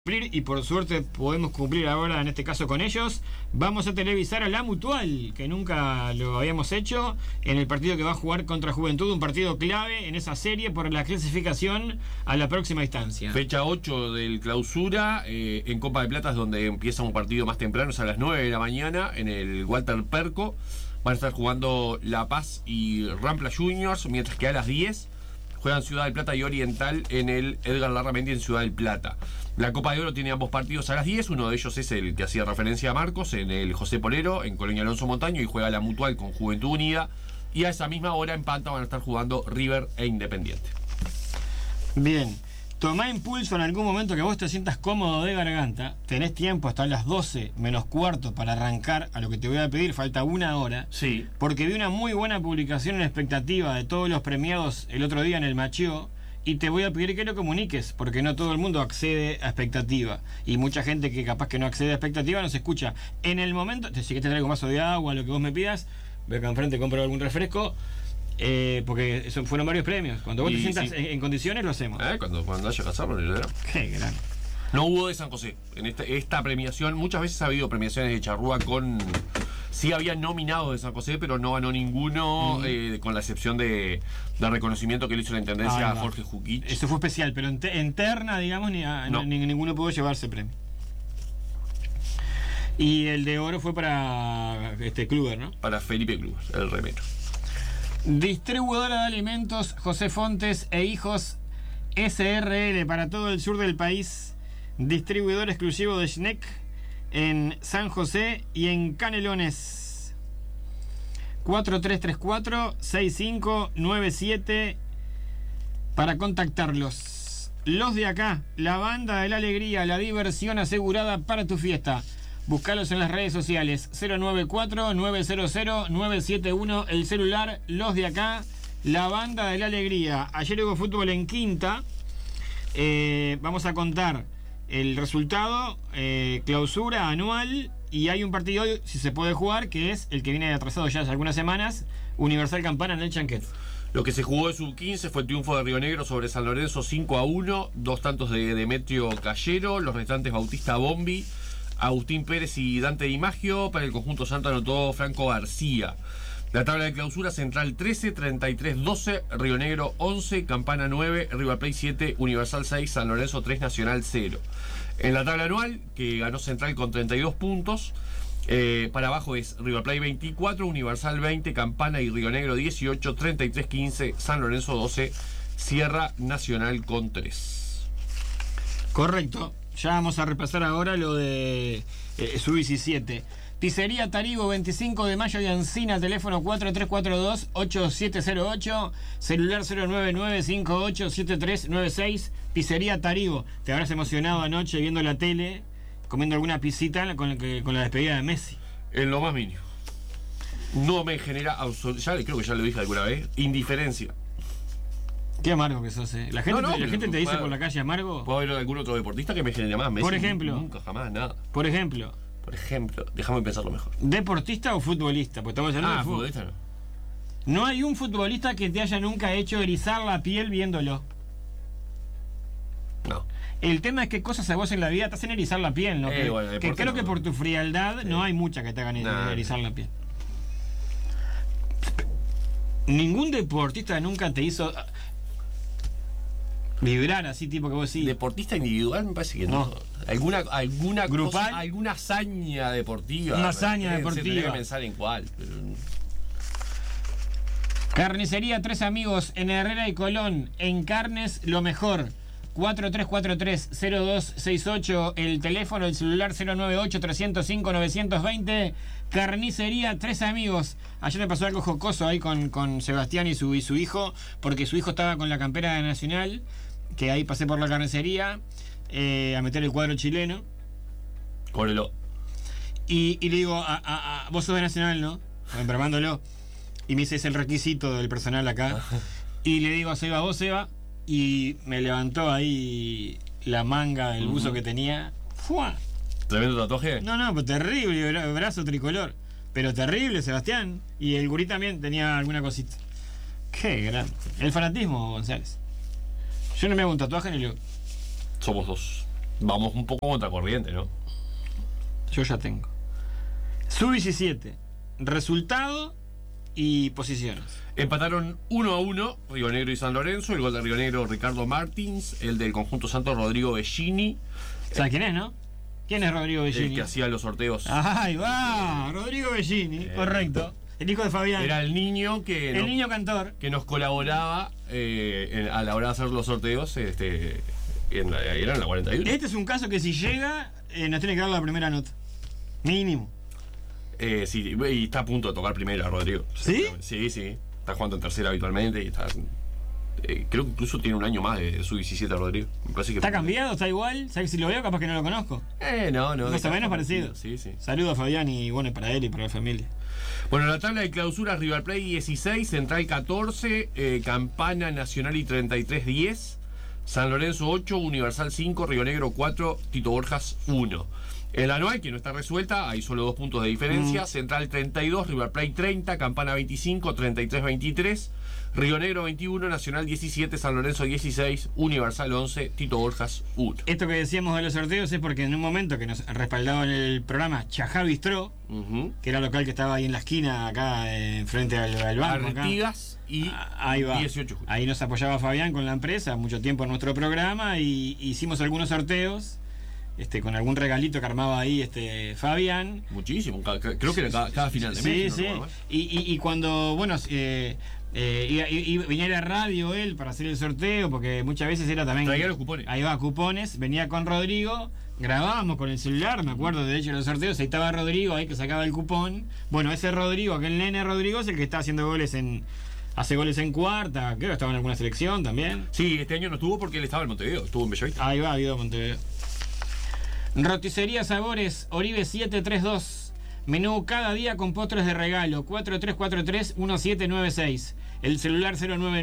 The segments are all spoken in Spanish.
Y por suerte podemos cumplir ahora, en este caso con ellos. Vamos a televisar a la Mutual, que nunca lo habíamos hecho, en el partido que va a jugar contra Juventud, un partido clave en esa serie por la clasificación a la próxima instancia. Fecha 8 del clausura, en Copa de Plata es donde empieza un partido más temprano, es a las 9 de la mañana, en el Walter Perco. Van a estar jugando La Paz y Rampla Juniors, mientras que a las 10 juegan Ciudad del Plata y Oriental en el Edgar Larramendi en Ciudad del Plata. La Copa de Oro tiene ambos partidos a las 10, uno de ellos es el que hacía referencia a Marcos, en el José Polero, en Colonia Alonso Montaño, y juega la Mutual con Juventud Unida, y a esa misma hora en Panta van a estar jugando River e Independiente. Bien, tomá impulso en algún momento que vos te sientas cómodo de garganta, tenés tiempo hasta las 12 menos cuarto para arrancar a lo que te voy a pedir, falta una hora. Sí. Porque vi una muy buena publicación en expectativa de todos los premiados el otro día en el Macheo, y te voy a pedir que lo comuniques, porque no todo el mundo accede a expectativa, y mucha gente que capaz que no accede a expectativa nos escucha. En el momento, si querés te traigo un vaso de agua, lo que vos me pidas, ve acá enfrente, compro algún refresco, porque fueron varios premios. Cuando vos te sientas en condiciones, lo hacemos. Cuando haya que hacerlo, lo hará. Qué gran. No hubo de San José. En esta premiación, muchas veces ha habido premiaciones de Charrúa con... Sí había nominados de San José, pero no ganó ninguno, con la excepción de reconocimiento que le hizo la Intendencia a Jorge Juquich. Eso fue especial, pero en terna, digamos, ninguno pudo llevarse premio. Y el de oro fue para Kluber, ¿no? Para Felipe Kluber, el remero. Distribuidora de alimentos José Fontes e Hijos SRL para todo el sur del país. Distribuidor exclusivo de Schneck en San José y en Canelones. 4334-6597 para contactarlos. Los de acá, la banda de la alegría, la diversión asegurada para tu fiesta. Búscalos en las redes sociales. 094-900-971 el celular. Los de acá, la banda de la alegría. Ayer hubo fútbol en Quinta. Vamos a contar el resultado, clausura anual, y hay un partido hoy, si se puede jugar, que es el que viene atrasado ya hace algunas semanas, Universal Campana en el Chanquet. Lo que se jugó de sub-15 fue el triunfo de Río Negro sobre San Lorenzo 5-1, 2 tantos de Demetrio Cayero, los restantes Bautista Bombi, Agustín Pérez y Dante Di Maggio. Para el conjunto santo anotó Franco García. La tabla de clausura: Central 13, 33, 12, Río Negro 11, Campana 9, River Plate 7, Universal 6, San Lorenzo 3, Nacional 0. En la tabla anual, que ganó Central con 32 puntos, para abajo es River Plate 24, Universal 20, Campana y Río Negro 18, 33, 15, San Lorenzo 12, cierra Nacional con 3. Correcto. Ya vamos a repasar ahora lo de Sub-17. Pizzería Taribo, 25 de mayo y Ancina, teléfono 4342-8708, celular 099-587396, Pizzería Taribo. Te habrás emocionado anoche viendo la tele, comiendo alguna pisita con la despedida de Messi. En lo más mínimo. No me genera, creo que ya lo dije alguna vez, indiferencia. Qué amargo que sos, La gente te dice por la calle amargo. ¿Puedo haber algún otro deportista que me genere más? Messi, por ejemplo. Nunca, jamás, nada. Por ejemplo, déjame pensarlo mejor. ¿Deportista o futbolista? Pues estamos hablando de fútbol. Futbolista no. No hay un futbolista que te haya nunca hecho erizar la piel viéndolo. No. El tema es qué cosas a vos en la vida te hacen erizar la piel, ¿no? Que creo que por tu frialdad no hay muchas que te hagan erizar la piel. Ningún deportista nunca te hizo vibrar así, tipo que vos sí. Deportista individual me parece que no. Alguna grupal, cosa, alguna hazaña deportiva. Una hazaña deportiva. Tendría que pensar en cuál. Pero... Carnicería Tres Amigos en Herrera y Colón. En carnes, lo mejor. 4343-0268. El teléfono, el celular 098-305-920. Carnicería Tres Amigos. Ayer me pasó algo jocoso ahí con Sebastián y su hijo, porque su hijo estaba con la campera de Nacional, que ahí pasé por la carnicería a meter el cuadro chileno. Córrelo. Y le digo, vos sos de Nacional, ¿no? Embramándolo. Y me dice, es el requisito del personal acá. Y le digo a Seba, vos Seba. Y me levantó ahí la manga del buzo que tenía. ¡Fua! ¿Tremendo tatuaje? No, pues terrible, brazo tricolor. Pero terrible, Sebastián. Y el gurí también tenía alguna cosita. Qué grande. El fanatismo, González. Yo no me hago un tatuaje ni lo... Somos dos. Vamos un poco contracorriente, ¿no? Yo ya tengo. Sub-17. Resultado y posiciones. Empataron 1-1 Río Negro y San Lorenzo. El gol de Río Negro, Ricardo Martins. El del conjunto santo, Rodrigo Bellini. ¿Sabes quién es, no? ¿Quién es Rodrigo Bellini? El que hacía los sorteos. Ahí va, Rodrigo Bellini, correcto. El hijo de Fabián. Era el niño que... El niño cantor. Que nos colaboraba a la hora de hacer los sorteos. Era en la 41. Este es un caso que si llega, nos tiene que dar la primera nota. Mínimo. Sí, y está a punto de tocar primera, Rodrigo. ¿Sí? Sí. Está jugando en tercera habitualmente y está... creo que incluso tiene un año más de sub-17 Rodrigo. Me parece que ¿Está cambiado? ¿Está igual? ¿Sabes si lo veo? Capaz que no lo conozco. No. Más o menos parecido. Sí. Saludos a Fabián y bueno, para él y para la familia. Bueno, la tabla de clausura: River Plate 16, Central 14, Campana, Nacional y 33-10, San Lorenzo 8, Universal 5, Río Negro 4, Tito Borjas 1. El anual, que no está resuelta, hay solo 2 puntos de diferencia. Central 32, River Plate 30, Campana 25, 33-23, Río Negro 21, Nacional 17, San Lorenzo 16, Universal 11, Tito Borjas 1. Esto que decíamos de los sorteos es porque en un momento que nos respaldaba en el programa Chajá Bistró, que era local que estaba ahí en la esquina, acá frente al banco. Artigas y ahí va. 18 julio. Ahí nos apoyaba Fabián con la empresa, mucho tiempo en nuestro programa, y hicimos algunos sorteos. Con algún regalito que armaba ahí Fabián. Muchísimo, creo que era cada final de mes. Sí. Y cuando, bueno, venía a la radio él para hacer el sorteo, porque muchas veces era también... Traía los cupones. Ahí va, cupones, venía con Rodrigo, grabábamos con el celular, me acuerdo de hecho los sorteos, ahí estaba Rodrigo, ahí que sacaba el cupón. Bueno, ese Rodrigo, aquel nene Rodrigo, es el que está haciendo goles hace goles en cuarta, creo que estaba en alguna selección también. Sí, este año no estuvo porque él estaba en Montevideo, estuvo en Bellavista. Ahí va, ido a Montevideo. Roticería Sabores, Oribe 732. Menú cada día con postres de regalo. 4343-1796. El celular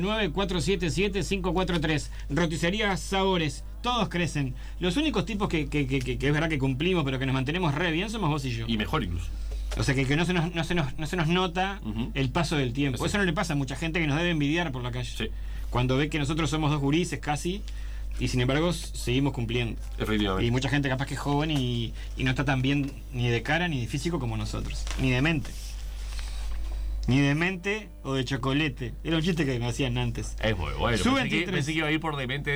099-477-543. Roticería Sabores. Todos crecen. Los únicos tipos que es verdad que cumplimos, pero que nos mantenemos re bien, somos vos y yo. Y mejor incluso. O sea, que no se nos nota el paso del tiempo. Exacto. Eso no le pasa a mucha gente que nos debe envidiar por la calle. Sí. Cuando ve que nosotros somos dos gurises casi, y sin embargo seguimos cumpliendo. Efectivamente. Y mucha gente capaz que es joven y no está tan bien ni de cara ni de físico como nosotros. Ni de mente. Ni de mente o de chocolate. Era un chiste que me hacían antes. Es muy bueno. Sub-23. Pensé que iba a ir por demente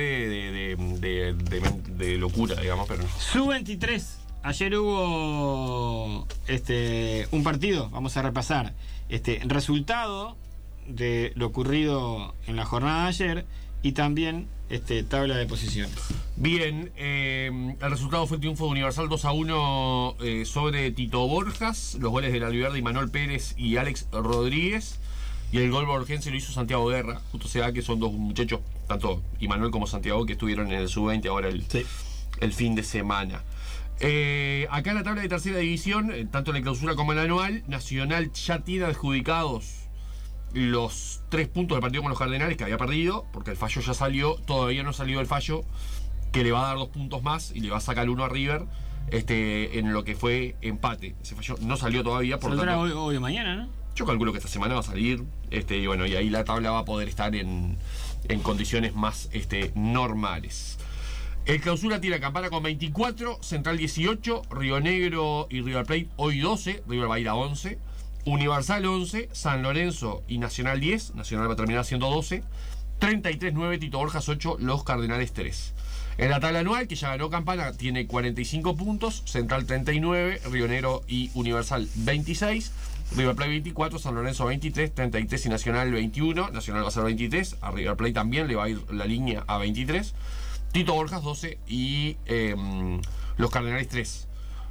de locura, digamos, pero no. Sub-23. Ayer hubo un partido. Vamos a repasar. Resultado de lo ocurrido en la jornada de ayer. Y también tabla de posiciones. Bien, el resultado fue el triunfo de Universal 2-1 sobre Tito Borjas. Los goles de la Alviverde, Imanol Pérez y Alex Rodríguez. Y el gol borgense lo hizo Santiago Guerra. Justo se da que son dos muchachos, tanto Imanol como Santiago, que estuvieron en el sub-20 ahora el fin de semana. Acá en la tabla de tercera división, tanto en la clausura como en la anual, Nacional ya tiene adjudicados los 3 puntos del partido con los Cardenales, que había perdido, porque el fallo ya salió. Todavía no ha salido el fallo, que le va a dar 2 puntos más y le va a sacar 1 a River en lo que fue empate. Ese fallo no salió todavía, por Saldrá tanto, hoy o mañana, ¿no? yo calculo que esta semana va a salir, y bueno, y ahí la tabla va a poder estar en condiciones más normales. El clausura tira Campana con 24, Central 18, Río Negro y River Plate hoy 12, River va a ir a 11, Universal 11, San Lorenzo y Nacional 10, Nacional va a terminar siendo 12, 33-9, Tito Borjas 8, los Cardenales 3. En la tabla anual, que ya ganó Campana, tiene 45 puntos, Central 39, Río Negro y Universal 26, River Plate 24, San Lorenzo 23, 33 y Nacional 21, Nacional va a ser 23, a River Plate también le va a ir la línea a 23, Tito Borjas 12 y los Cardenales 3.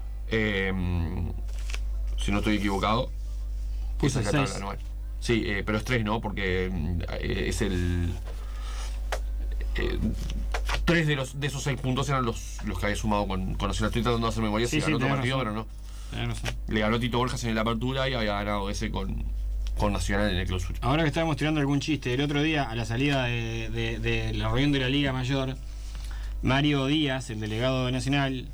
Si no estoy equivocado, esa es la tabla anual. Sí, pero es 3, ¿no? Porque es el... 3 de esos 6 puntos eran los que había sumado con Nacional. Estoy tratando de hacer memoria si ganó otro partido, pero no. Le ganó Tito Borjas en la apertura y había ganado ese con Nacional en el clausura. Ahora que estábamos tirando algún chiste, el otro día, a la salida de la reunión de la Liga Mayor, Mario Díaz, el delegado de Nacional,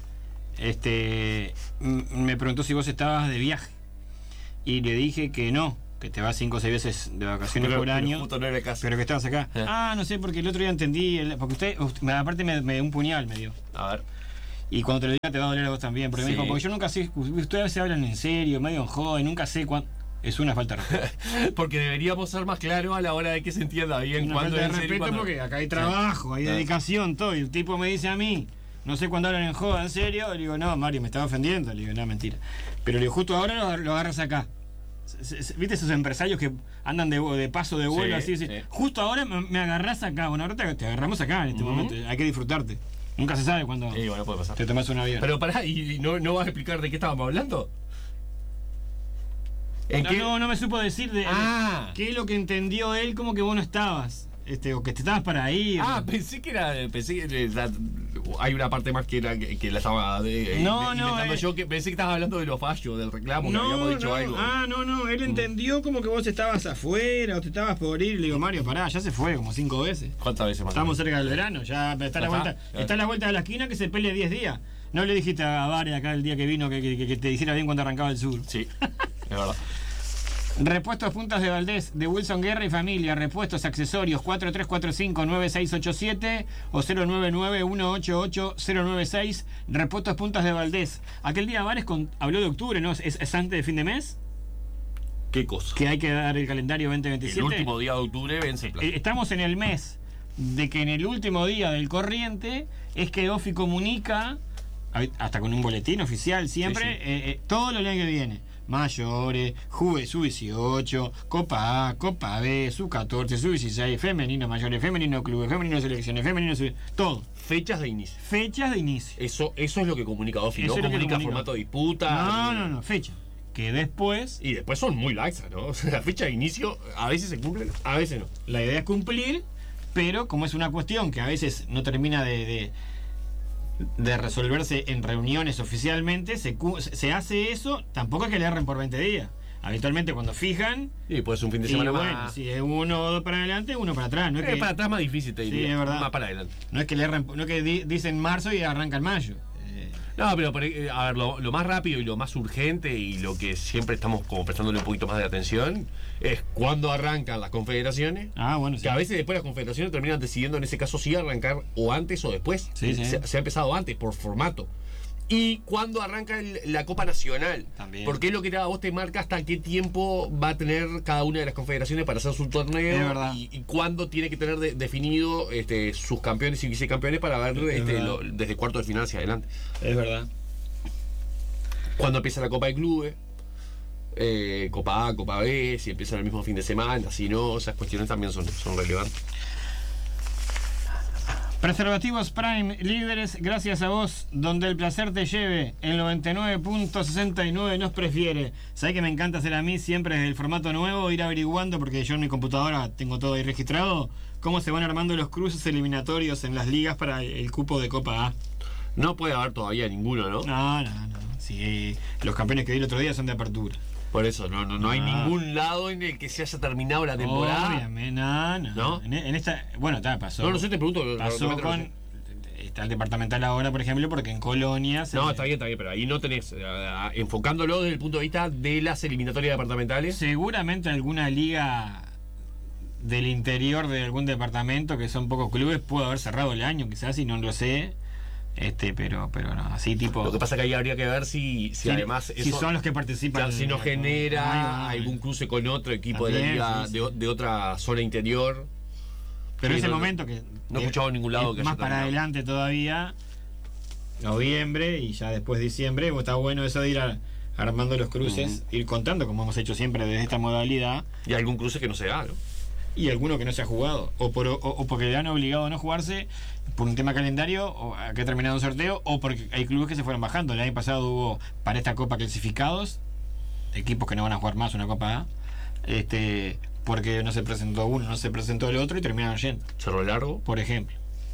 me preguntó si vos estabas de viaje. Y le dije que no, que te vas 5 o 6 veces de vacaciones por año. No era caso. Pero que estabas acá. No sé, porque el otro día entendí, porque usted aparte me dio un puñal, me dio. A ver. Y cuando te lo diga te va a doler a vos también. Porque me dijo, porque yo nunca sé, ustedes a veces hablan en serio, medio en joda, y nunca sé cuándo. Es una falta de respeto. Porque deberíamos ser más claros a la hora de que se entienda bien cuándo es en serio. Respeto porque acá hay trabajo, hay dedicación, todo. Y el tipo me dice a mí, no sé cuándo hablan en joda, en serio. Le digo, no, Mario, me estaba ofendiendo. Le digo, no, mentira. Pero le digo, justo ahora lo agarras acá. ¿Viste esos empresarios que andan de paso de vuelo así? Justo ahora me agarrás acá. Bueno, ahora te agarramos acá en este momento. Hay que disfrutarte. Nunca se sabe cuándo bueno, puede pasar. Te tomas un avión. Pero pará, ¿y no vas a explicar de qué estábamos hablando? No me supo decir de qué es lo que entendió él, como que vos no estabas. O que te estabas para ir. Pensé que hay una parte más que la estaba inventando yo, que pensé que estabas hablando de los fallos, del reclamo, que habíamos dicho algo. No, él entendió como que vos estabas afuera o te estabas por ir. Le digo, Mario, pará, ya se fue como 5 veces. ¿Cuántas veces más? Estamos cerca del verano, ya está a la vuelta de la esquina que se pelea 10 días. ¿No le dijiste a Vare acá el día que vino que te hiciera bien cuando arrancaba el sur? Sí, es verdad. Repuestos Puntas de Valdés, de Wilson Guerra y Familia. Repuestos, accesorios, 4345-9687 o 099-188-096. Repuestos Puntas de Valdés. Aquel día Vares habló de octubre, ¿no? ¿Es antes de fin de mes? ¿Qué cosa? Que hay que dar el calendario 2027. El último día de octubre vence el plazo. Estamos en el mes de que en el último día del corriente es que OFI comunica, hasta con un boletín oficial siempre, todo lo que viene. Mayores, Juve, Sub-18, Copa A, Copa B, Sub-14, Sub-16, femenino, mayores, femenino, clubes, femenino, selecciones, femenino, todo. Fechas de inicio. Fechas de inicio. Eso es lo que comunica OFI, no comunica formato de disputa. No, fecha. Que después... Y después son muy laxas, ¿no? O sea, la fecha de inicio a veces se cumplen, a veces no. La idea es cumplir, pero como es una cuestión que a veces no termina de resolverse en reuniones oficialmente, se hace eso, tampoco es que le erren por 20 días. Habitualmente cuando fijan... Y puede ser un fin de semana más. Si es uno o dos para adelante, uno para atrás. No es que, para atrás más difícil, te diría. Sí, es verdad. Más para adelante. No es que le erren, no es que dicen marzo y arrancan mayo. No, pero a ver, lo más rápido y lo más urgente y lo que siempre estamos como prestándole un poquito más de atención es cuándo arrancan las confederaciones. Bueno, sí. Que a veces después las confederaciones terminan decidiendo en ese caso si arrancar o antes o después. Sí. Se ha empezado antes por formato. Y cuándo arranca la Copa Nacional. También. Porque es lo que a vos te marca hasta qué tiempo va a tener cada una de las confederaciones para hacer su torneo. Es verdad. Y cuándo tiene que tener definido sus campeones y vicecampeones para ver desde cuarto de final hacia adelante. Es verdad. Cuando empieza la Copa de Clubes, Copa A, Copa B, si empiezan el mismo fin de semana, si no, esas cuestiones también son relevantes. Preservativos Prime, líderes, gracias a vos, donde el placer te lleve. El 99.69 nos prefiere. ¿Sabés que me encanta hacer a mí siempre desde el formato nuevo? Ir averiguando, porque yo en mi computadora tengo todo ahí registrado, cómo se van armando los cruces eliminatorios en las ligas para el cupo de Copa A. No puede haber todavía ninguno, ¿no? No. Sí, los campeones que vi el otro día son de apertura. Por eso, no hay ningún lado en el que se haya terminado la temporada. Obviamente, no. En esta, bueno, pasó. No sé, te pregunto. Pasó con... Está el departamental ahora, por ejemplo, porque en Colonia... Está bien, pero ahí no tenés... enfocándolo desde el punto de vista de las eliminatorias departamentales. Seguramente alguna liga del interior de algún departamento, que son pocos clubes, pudo haber cerrado el año, quizás, y no lo sé. Pero no, así tipo... Lo que pasa es que ahí habría que ver si además... Si son los que participan... Si no genera algún cruce con otro equipo también, de la liga de otra zona interior. Pero ese momento que... No he escuchado en ningún lado que más para adelante todavía, noviembre y ya después diciembre, está bueno eso de ir armando los cruces, ir contando, como hemos hecho siempre desde esta modalidad. Y algún cruce que no se da, ¿no? Y alguno que no se ha jugado, o porque le han obligado a no jugarse por un tema calendario, o a que ha terminado un sorteo, o porque hay clubes que se fueron bajando. El año pasado hubo para esta Copa clasificados, equipos que no van a jugar más una Copa A, porque no se presentó uno, no se presentó el otro y terminaron yendo. Cerro Largo, por ejemplo.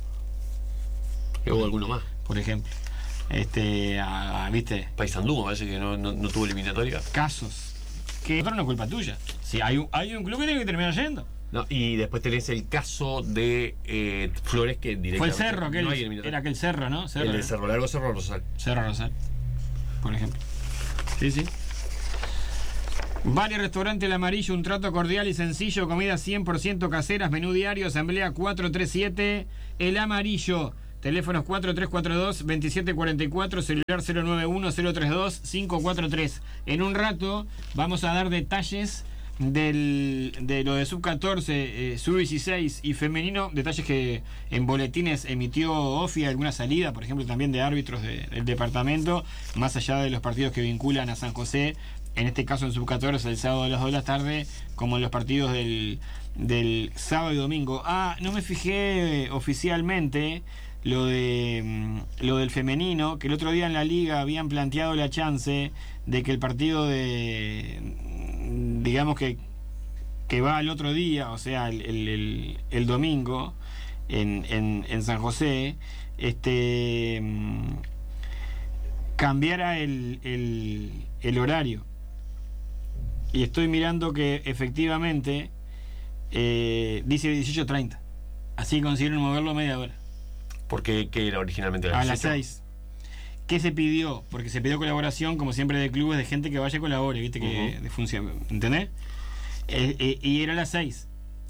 Hubo alguno más. Por ejemplo. ¿Viste? Paysandú, me parece que no tuvo eliminatoria. Casos. Que otro no es culpa tuya. Si hay un club que tiene que terminar yendo. No, y después tenés el caso de Flores, que directamente... Fue el Cerro, era aquel Cerro, ¿no? El de Cerro Largo, Cerro Rosal. Cerro Rosal, por ejemplo. Sí. Bar y restaurante El Amarillo, un trato cordial y sencillo, comidas 100% caseras, menú diario, asamblea 437, El Amarillo. Teléfonos 4342-2744, celular 091-032-543. En un rato vamos a dar detalles de lo de sub-14, sub-16 y femenino, detalles que en boletines emitió OFI, alguna salida, por ejemplo, también de árbitros del departamento, más allá de los partidos que vinculan a San José, en este caso en sub-14 el sábado a las 2 de la tarde, como en los partidos del sábado y domingo. No me fijé oficialmente lo del femenino, que el otro día en la liga habían planteado la chance de que el partido digamos que va al otro día, o sea el domingo en San José, cambiara el horario. Y estoy mirando que efectivamente dice 18:30, así consiguieron moverlo media hora. Porque ¿qué era originalmente a las 6? ¿Qué se pidió? Porque se pidió colaboración, como siempre, de clubes, de gente que vaya y colabore, ¿viste? Que de función, ¿entendés? Y era a las 6.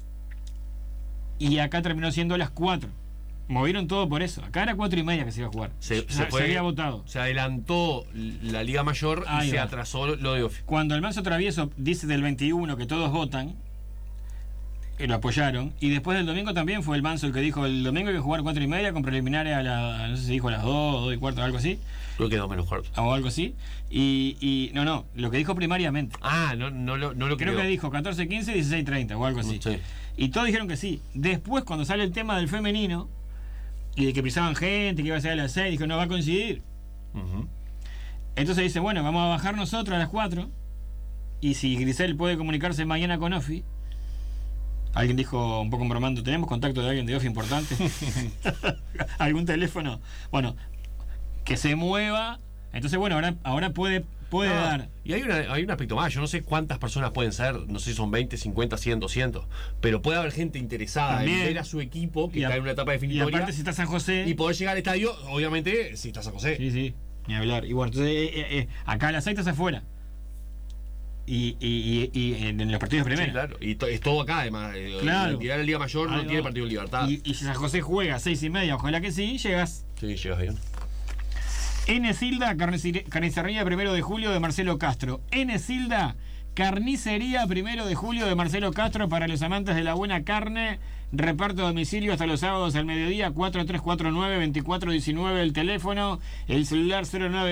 Y acá terminó siendo a las 4. Movieron todo por eso. Acá era 4:30 que se iba a jugar. Se había votado. Se adelantó la Liga Mayor y se atrasó lo de OFI. Cuando el Manso Travieso dice del 21 que todos votan, lo apoyaron, y después del domingo también fue el Manso el que dijo el domingo hay que jugar 4:30 con preliminares no sé si dijo a las 2:15 o algo así. Creo que 2 menos cuarto. O algo así. Y no, lo que dijo primariamente. No lo creo que dijo 14:15 y 16:30 o algo así. Sí. Y todos dijeron que sí. Después, cuando sale el tema del femenino y de que pisaban gente, que iba a ser a las 6, dijo no va a coincidir. Entonces dice, bueno, vamos a bajar nosotros a las 4, y si Grisel puede comunicarse mañana con OFI. Alguien dijo, un poco bromando, ¿tenemos contacto de alguien de OFI importante? ¿Algún teléfono? Bueno, que se mueva. Entonces, bueno, ahora puede dar. Y hay un aspecto más. Yo no sé cuántas personas pueden ser, no sé si son 20, 50, 100, 200. Pero puede haber gente interesada también en ver a su equipo que está en una etapa definitoria. Y aparte, si está San José. Y poder llegar al estadio, obviamente, si está San José. Sí, ni hablar. Y bueno, entonces, acá las actas afuera. Y en los partidos de primera. Sí, claro. Y es todo acá, además. Claro. La entidad de la Liga Mayor no tiene partido de Libertad. Y si San José juega 6:30, ojalá que sí, llegas. Sí, llegas bien. Silda, carnicería 1 de julio de Marcelo Castro. Silda, carnicería 1 de julio de Marcelo Castro, para los amantes de la buena carne. Reparto a domicilio hasta los sábados al mediodía. 4349-2419 el teléfono. El celular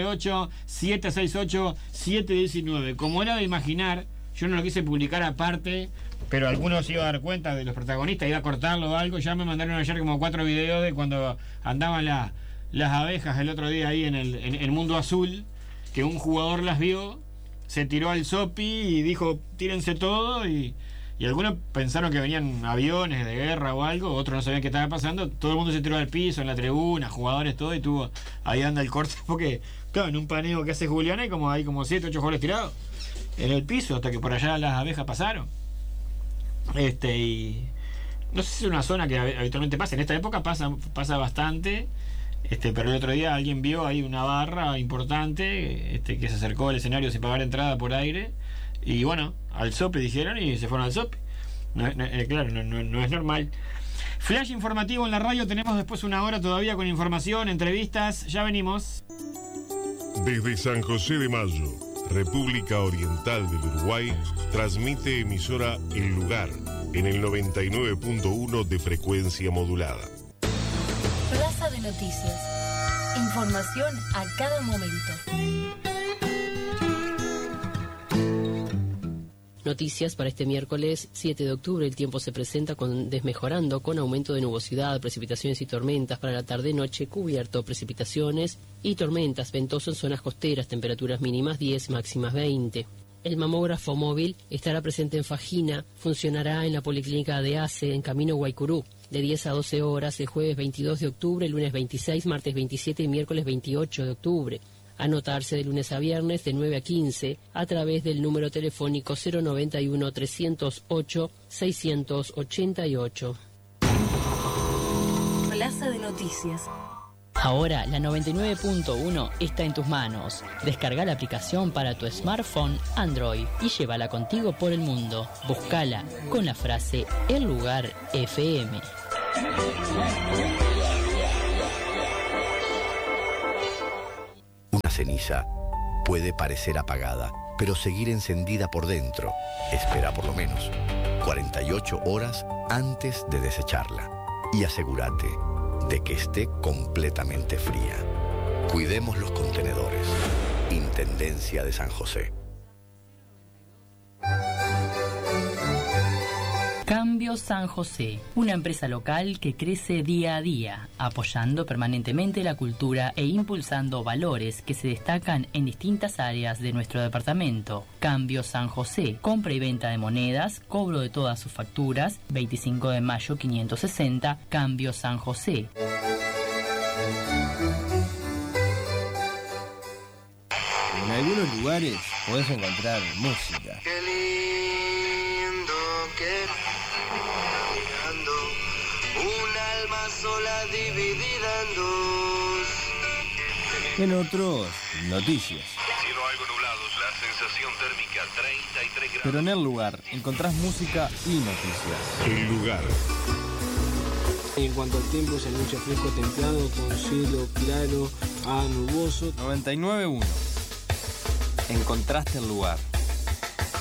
098-768-719. Como era de imaginar, yo no lo quise publicar aparte, pero algunos se iban a dar cuenta de los protagonistas, iba a cortarlo o algo. Ya me mandaron ayer como 4 videos de cuando andaban las abejas el otro día ahí en el Mundo Azul, que un jugador las vio, se tiró al sopi y dijo tírense todo, y algunos pensaron que venían aviones de guerra o algo, otros no sabían qué estaba pasando. Todo el mundo se tiró al piso, en la tribuna, jugadores, todo, y ahí anda el corte, porque claro, en un paneo que hace Julián hay como 7, 8 jugadores tirados en el piso, hasta que por allá las abejas pasaron. Y no sé si es una zona que habitualmente pasa, en esta época pasa bastante. Pero el otro día alguien vio ahí una barra importante que se acercó al escenario sin pagar entrada por aire, y bueno, al sope dijeron y se fueron al sope. Claro, no es normal. Flash informativo en la radio, tenemos después 1 hora todavía con información, entrevistas, ya venimos. Desde San José de Mayo, República Oriental del Uruguay, transmite emisora El Lugar en el 99.1 de frecuencia modulada. Plaza de Noticias. Información a cada momento. Noticias para este miércoles 7 de octubre. El tiempo se presenta desmejorando, con aumento de nubosidad, precipitaciones y tormentas para la tarde-noche, cubierto, precipitaciones y tormentas, ventoso en zonas costeras, temperaturas mínimas 10, máximas 20. El mamógrafo móvil estará presente en Fajina, funcionará en la Policlínica de ACE en Camino Guaycurú, de 10 a 12 horas, el jueves 22 de octubre, lunes 26, martes 27 y miércoles 28 de octubre. Anotarse de lunes a viernes de 9 a 15 a través del número telefónico 091-308-688. Plaza de Noticias. Ahora la 99.1 está en tus manos. Descarga la aplicación para tu smartphone Android y llévala contigo por el mundo. Búscala con la frase El Lugar FM. La ceniza puede parecer apagada, pero seguir encendida por dentro. Espera por lo menos 48 horas antes de desecharla y asegúrate de que esté completamente fría. Cuidemos los contenedores. Intendencia de San José. Cambio San José, una empresa local que crece día a día, apoyando permanentemente la cultura e impulsando valores que se destacan en distintas áreas de nuestro departamento. Cambio San José, compra y venta de monedas, cobro de todas sus facturas, 25 de mayo 560, Cambio San José. En algunos lugares podés encontrar música. Qué lindo que un alma sola dividida en dos. En otros, noticias. Cielo algo nublado, la sensación térmica 33 grados. Pero en el lugar encontrás música y noticias. El lugar. En cuanto al tiempo, se anuncia fresco templado con cielo claro a nuboso. 99.1. Encontraste el lugar.